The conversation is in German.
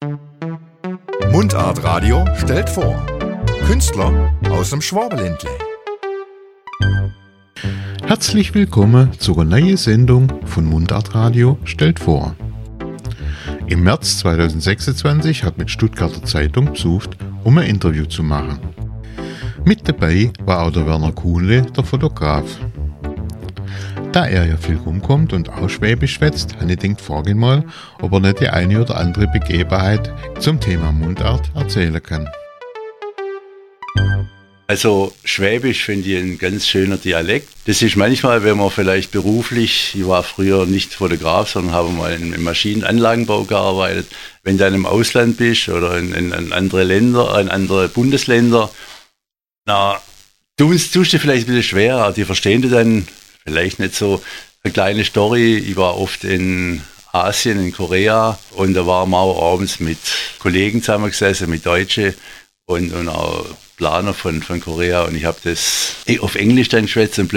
Mundart Radio stellt vor. Künstler aus dem Schwabenländle. Herzlich willkommen zu einer neuen Sendung von Mundart Radio stellt vor. Im März 2026 hat mit Stuttgarter Zeitung besucht, um ein Interview zu machen. Mit dabei war auch der Werner Kuhnle, der Fotograf. Da er ja viel rumkommt und auch Schwäbisch schwätzt, habe ich gedacht, frage ihn mal, ob er nicht die eine oder andere Begebenheit zum Thema Mundart erzählen kann. Also Schwäbisch finde ich ein ganz schöner Dialekt. Das ist manchmal, wenn man vielleicht beruflich, ich war früher nicht Fotograf, sondern habe mal im Maschinenanlagenbau gearbeitet. Wenn du dann im Ausland bist oder in andere Länder, in andere Bundesländer, tust du vielleicht ein bisschen schwer, die verstehen du dann vielleicht nicht so. Eine kleine Story, ich war oft in Asien, in Korea, und da waren wir auch abends mit Kollegen zusammengesessen, mit Deutschen und auch Planer von Korea, und ich habe das auf Englisch dann geschwätzt und